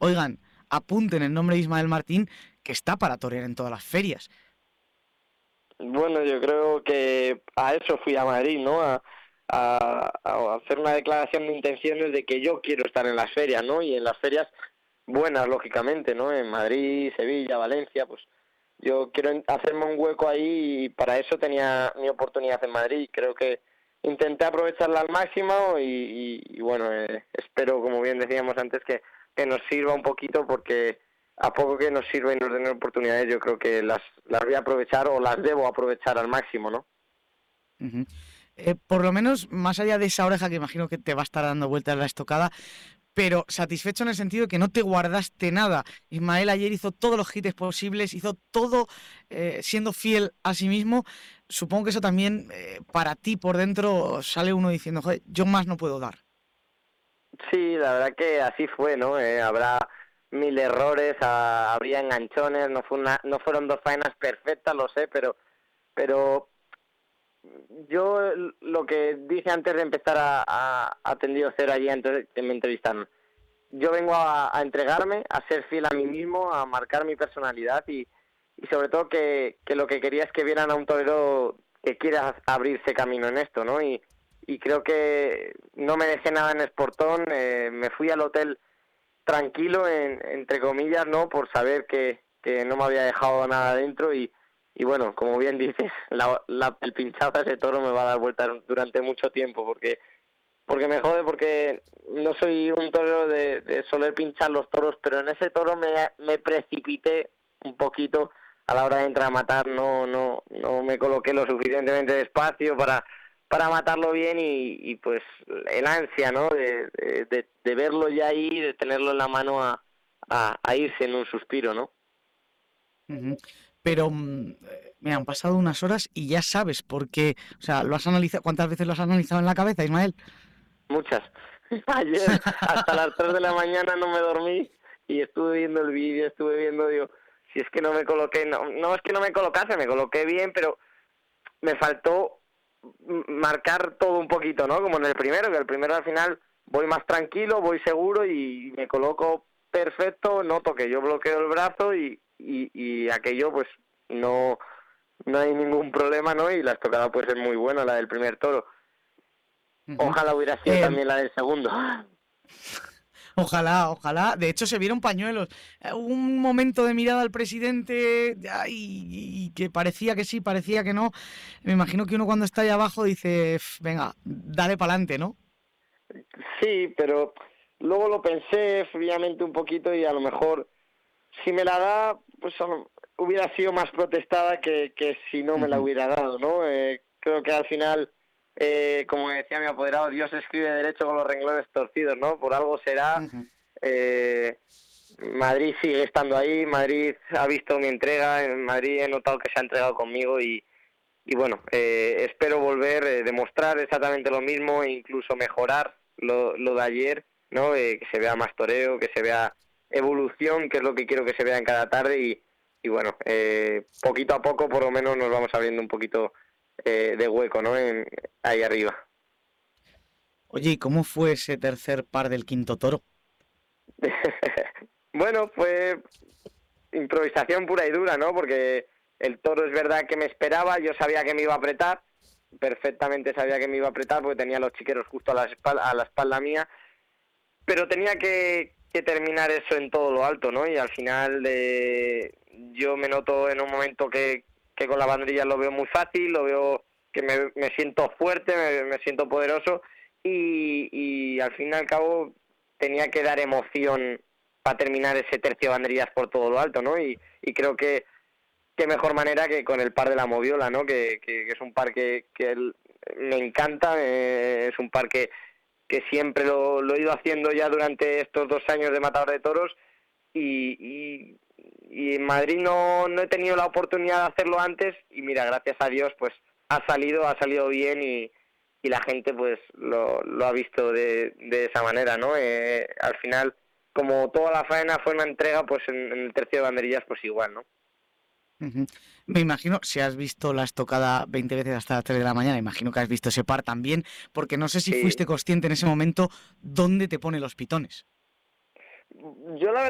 oigan, apunten el nombre de Ismael Martín, que está para torear en todas las ferias. Bueno, yo creo que a eso fui a Madrid, ¿no? A hacer una declaración de intenciones de que yo quiero estar en las ferias, ¿no? Y en las ferias buenas, lógicamente, ¿no? En Madrid, Sevilla, Valencia, pues yo quiero hacerme un hueco ahí y para eso tenía mi oportunidad en Madrid. Creo que intenté aprovecharla al máximo y bueno, espero, como bien decíamos antes, que nos sirva un poquito porque a poco que nos sirva y nos den oportunidades, yo creo que las voy a aprovechar o las debo aprovechar al máximo, ¿no? Uh-huh. Por lo menos, más allá de esa oreja que imagino que te va a estar dando vueltas la estocada, pero satisfecho en el sentido de que no te guardaste nada. Ismael ayer hizo todos los hits posibles, hizo todo siendo fiel a sí mismo. Supongo que eso también para ti por dentro sale uno diciendo, joder, yo más no puedo dar. Sí, la verdad que así fue, ¿no? Habrá mil errores, habría enganchones, no fueron dos faenas perfectas, lo sé, pero yo lo que dije antes de empezar a Tendido Cero allí antes de me entrevistaron, yo vengo a entregarme, a ser fiel a mí mismo, a marcar mi personalidad y sobre todo que lo que quería es que vieran a un torero que quiera abrirse camino en esto, ¿no? Y creo que no me dejé nada en Esportón, me fui al hotel tranquilo, entre comillas, ¿no? Por saber que no me había dejado nada dentro y bueno, como bien dices, el pinchazo a ese toro me va a dar vueltas durante mucho tiempo porque me jode, porque no soy un torero de soler pinchar los toros, pero en ese toro me precipité un poquito a la hora de entrar a matar, no me coloqué lo suficientemente despacio para matarlo bien y pues el ansia, ¿no? De verlo ya ahí, de tenerlo en la mano a irse en un suspiro, ¿no? Uh-huh. Pero me han pasado unas horas y ya sabes por qué, o sea, ¿lo has analizado? ¿Cuántas veces lo has analizado en la cabeza, Ismael? Muchas. Ayer hasta las 3 de la mañana no me dormí y estuve viendo el vídeo, digo, si es que no me coloqué, no es que no me colocase, me coloqué bien, pero me faltó marcar todo un poquito, ¿no? Como en el primero, que el primero al final voy más tranquilo, voy seguro y me coloco perfecto, noto que yo bloqueo el brazo y aquello pues no hay ningún problema, ¿no? Y la estocada pues es muy buena, la del primer toro. Uh-huh. Ojalá hubiera sido también la del segundo. Ojalá, ojalá. De hecho, se vieron pañuelos. Hubo un momento de mirada al presidente y que parecía que sí, parecía que no. Me imagino que uno cuando está ahí abajo dice, venga, dale para adelante, ¿no? Sí, pero luego lo pensé fríamente un poquito y a lo mejor si me la da, pues hubiera sido más protestada que si no me la hubiera dado, ¿no? Creo que al final, como decía mi apoderado, Dios escribe derecho con los renglones torcidos, ¿no? Por algo será. Madrid sigue estando ahí, Madrid ha visto mi entrega, en Madrid he notado que se ha entregado conmigo y bueno, espero volver, demostrar exactamente lo mismo e incluso mejorar lo de ayer, ¿no? Que se vea más toreo, que se vea evolución, que es lo que quiero que se vea en cada tarde y bueno, poquito a poco por lo menos nos vamos abriendo un poquito de hueco, ¿no? Ahí arriba. Oye, ¿y cómo fue ese tercer par del quinto toro? Bueno, fue improvisación pura y dura, ¿no? Porque el toro es verdad que me esperaba, yo sabía que me iba a apretar, perfectamente sabía que me iba a apretar porque tenía los chiqueros justo a la espalda mía, pero tenía que terminar eso en todo lo alto, ¿no? Y al final yo me noto en un momento que con la banderilla lo veo muy fácil, lo veo que me siento fuerte, me siento poderoso y al fin y al cabo tenía que dar emoción para terminar ese tercio de banderillas por todo lo alto, ¿no? Y creo que qué mejor manera que con el par de la Moviola, ¿no? Que es un par que me encanta, es un par que siempre lo he ido haciendo ya durante estos 2 años de matador de toros y en Madrid no he tenido la oportunidad de hacerlo antes y mira, gracias a Dios pues ha salido bien y la gente pues lo ha visto de esa manera, ¿no? Al final, como toda la faena fue una entrega, pues en el tercio de banderillas pues igual, ¿no? Uh-huh. Me imagino, si has visto la estocada 20 veces hasta las 3 de la mañana, imagino que has visto ese par también, porque no sé si Sí. fuiste consciente en ese momento dónde te pone los pitones. Yo la